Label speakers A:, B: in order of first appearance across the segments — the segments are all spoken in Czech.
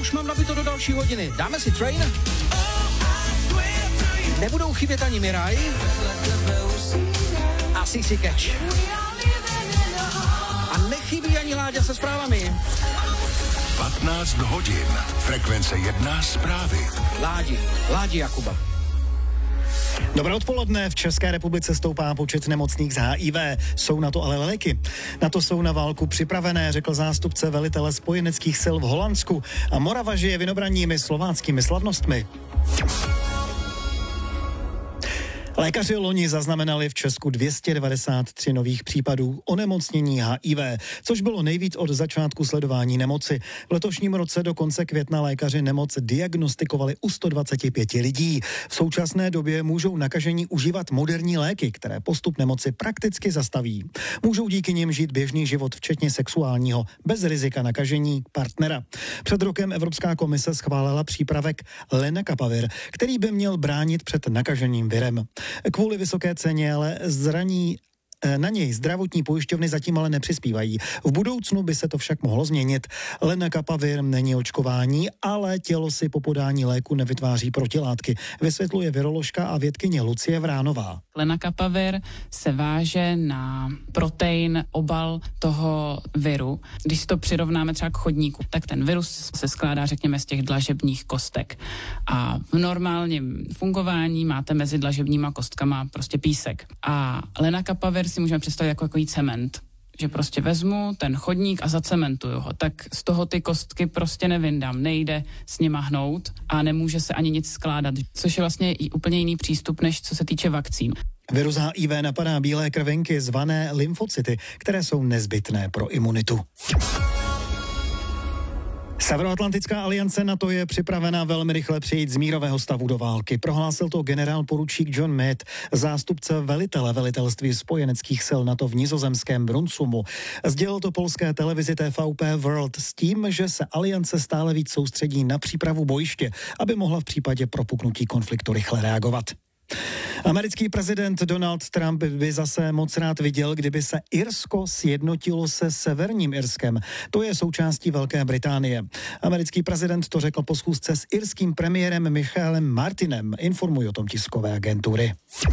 A: už mám nabito do další hodiny. Dáme si Train? Nebudou chybět ani Mirai a CC Catch. A nechybí ani Láďa se zprávami.
B: 15 hodin. Frekvence 1 zprávy.
A: Ládi Jakuba.
C: Dobré odpoledne. V České republice stoupá počet nemocných z HIV. Jsou na to ale léky. Na to jsou na válku připravené, řekl zástupce velitele spojeneckých sil v Holandsku. A Morava žije vinobraními slováckými slavnostmi. Lékaři loni zaznamenali v Česku 293 nových případů onemocnění HIV, což bylo nejvíc od začátku sledování nemoci. V letošním roce do konce května lékaři nemoc diagnostikovali u 125 lidí. V současné době můžou nakažení užívat moderní léky, které postup nemoci prakticky zastaví. Můžou díky nim žít běžný život, včetně sexuálního, bez rizika nakažení partnera. Před rokem Evropská komise schválila přípravek Lenacapavir, který by měl bránit před nakažením virem. Kvůli vysoké ceně ale na něj zdravotní pojišťovny zatím ale nepřispívají. V budoucnu by se to však mohlo změnit. Lenacapavir není očkování, ale tělo si po podání léku nevytváří protilátky, vysvětluje viroložka a vědkyně Lucie Vránová.
D: Lenacapavir se váže na protein, obal toho viru. Když si to přirovnáme třeba k chodníku, tak ten virus se skládá, řekněme, z těch dlažebních kostek. A v normálním fungování máte mezi dlažebníma kostkama prostě písek. A Lenacapavir si můžeme představit jako takový cement. Že prostě vezmu ten chodník a zacementuju ho, tak z toho ty kostky prostě nevyndám, nejde s nima hnout a nemůže se ani nic skládat, což je vlastně i úplně jiný přístup, než co se týče vakcín.
C: Virus HIV napadá bílé krvinky zvané lymfocyty, které jsou nezbytné pro imunitu. Severoatlantická aliance NATO je připravena velmi rychle přejít z mírového stavu do války. Prohlásil to generál poručík John Meade, zástupce velitelství spojeneckých sil NATO v nizozemském Brunsumu. Sdělil to polské televizi TVP World s tím, že se aliance stále víc soustředí na přípravu bojiště, aby mohla v případě propuknutí konfliktu rychle reagovat. Americký prezident Donald Trump by zase moc rád viděl, kdyby se Irsko sjednotilo se Severním Irskem. To je součástí Velké Británie. Americký prezident to řekl po schůzce s irským premiérem Michaelem Martinem, informují o tom tiskové agentury.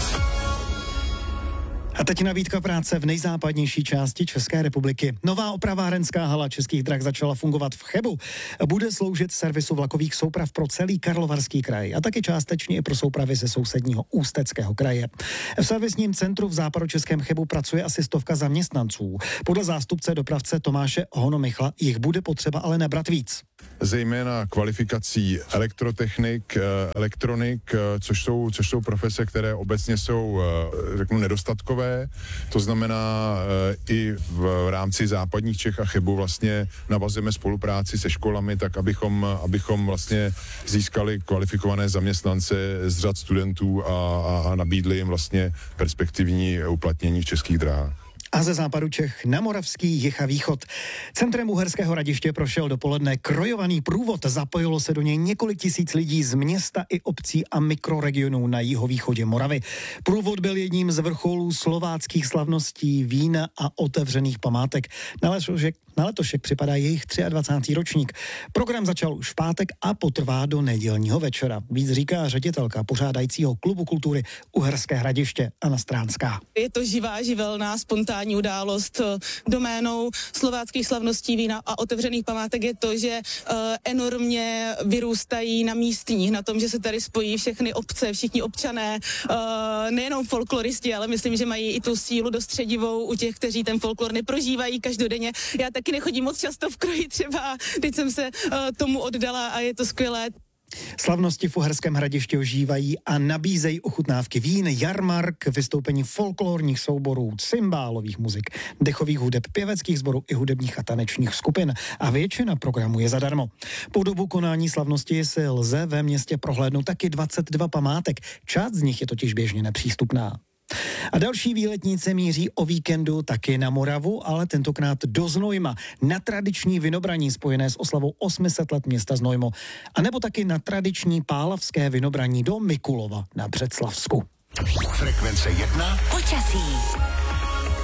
C: A teď nabídka práce v nejzápadnější části České republiky. Nová opravárenská hala Českých drah začala fungovat v Chebu. Bude sloužit servisu vlakových souprav pro celý Karlovarský kraj a taky částečně i pro soupravy ze sousedního Ústeckého kraje. V servisním centru v západočeském Chebu pracuje asi 100 zaměstnanců. Podle zástupce dopravce Tomáše Honomichla jich bude potřeba ale nebrat víc.
E: Zejména kvalifikací elektrotechnik, elektronik, což jsou profese, které obecně jsou, řeknu, nedostatkové. To znamená, i v rámci západních Čech a Chebu vlastně navazujeme spolupráci se školami, tak abychom vlastně získali kvalifikované zaměstnance z řad studentů a nabídli jim vlastně perspektivní uplatnění v Českých dráhách.
C: A ze západu Čech na moravský jih a východ. Centrem Uherského Hradiště prošel dopoledne krojovaný průvod. Zapojilo se do něj několik tisíc lidí z města i obcí a mikroregionů na jihovýchodě Moravy. Průvod byl jedním z vrcholů slováckých slavností vína a otevřených památek. Na letošek připadá jejich 23. ročník. Program začal už v pátek a potrvá do nedělního večera. Víc říká ředitelka pořádajícího klubu kultury Uherské Hradiště Anna Stránská.
F: Je to živá, živelná, spontánní událost. Doménou slováckých slavností vína a otevřených památek je to, že enormně vyrůstají na místních, na tom, že se tady spojí všechny obce, všichni občané, nejenom folkloristi, ale myslím, že mají i tu sílu dost středivou u těch, kteří ten folklor neprožívají každodenně. Já taky nechodím moc často v kroji třeba, teď jsem se tomu oddala a je to skvělé.
C: Slavnosti v Uherském Hradišti ožívají a nabízejí ochutnávky vín, jarmark, vystoupení folklorních souborů, cymbálových muzik, dechových hudeb, pěveckých sborů i hudebních a tanečních skupin. A většina programu je zadarmo. Po dobu konání slavnosti si lze ve městě prohlédnout taky 22 památek. Část z nich je totiž běžně nepřístupná. A další výletníci míří o víkendu taky na Moravu, ale tentokrát do Znojma, na tradiční vinobraní spojené s oslavou 800 let města Znojmo, a nebo taky na tradiční pálavské vinobraní do Mikulova na Břeclavsku.
B: Frekvence 1.
G: Počasí.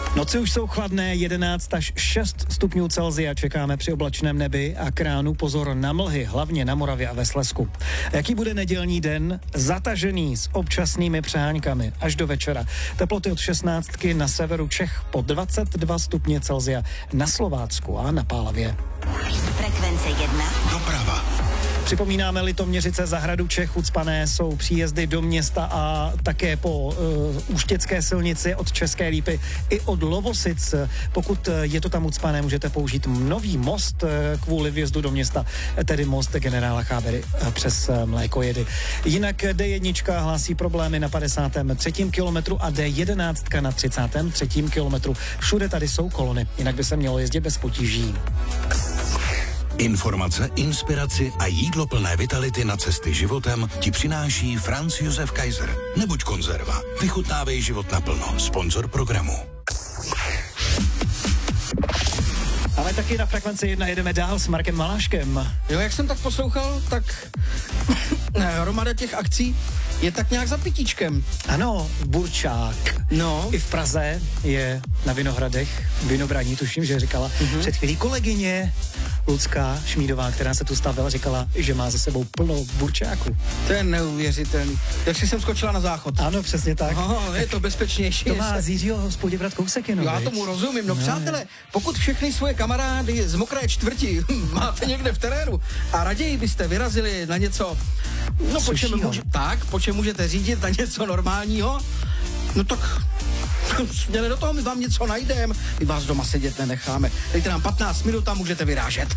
C: Noci už jsou chladné, 11 až 6 stupňů Celsia čekáme při oblačném nebi a k ránu pozor na mlhy, hlavně na Moravě a ve Slezsku. Jaký bude nedělní den? Zatažený s občasnými přeháňkami až do večera. Teploty od 16 na severu Čech po 22 stupně Celsia, na Slovácku a na Pálavě.
G: Frekvence 1.
B: Doprava.
C: Připomínáme Litoměřice, zahradu Čech, ucpané jsou příjezdy do města a také po Úštěcké silnici od České Lípy i od Lovosic. Pokud je to tam ucpané, můžete použít nový most kvůli vjezdu do města, tedy most generála Chábery přes Mlékojedy. Jinak D1 hlásí problémy na 53. kilometru a D11 na 33. kilometru. Všude tady jsou kolony, jinak by se mělo jezdit bez potíží.
B: Informace, inspiraci a jídlo plné vitality na cesty životem ti přináší Franz Josef Kaiser. Nebuď konzerva. Vychutnávej život naplno. Sponzor programu.
C: Ale taky na Frekvenci 1 jedeme dál s Markem Maláškem.
A: Jo, jak jsem tak poslouchal, tak hromada těch akcí je tak nějak za pitíčkem.
C: Ano, Burčák.
A: No.
C: I v Praze je na Vinohradech, Vinobraní, tuším, že říkala před chvílí kolegyně Lucka Šmídová, která se tu stavila, říkala, že má za sebou plno burčáků.
A: To je neuvěřitelný. Takže jsem skočila na záchod.
C: Ano, přesně tak.
A: Aha, je to bezpečnější.
C: To má z Jiřího hospodě brat kousek jenom.
A: Já
C: viď?
A: tomu rozumím. No přátelé, pokud všechny svoje kamarády z mokré čtvrti máte někde v terénu a raději byste vyrazili na něco, no po čem můžete řídit, na něco normálního, no tak směle do toho, my vám něco najdeme, my vás doma sedět nenecháme. Dejte nám 15 minut a můžete vyrážet.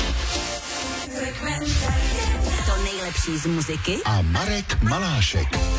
G: To nejlepší z muziky
B: A Marek Malášek.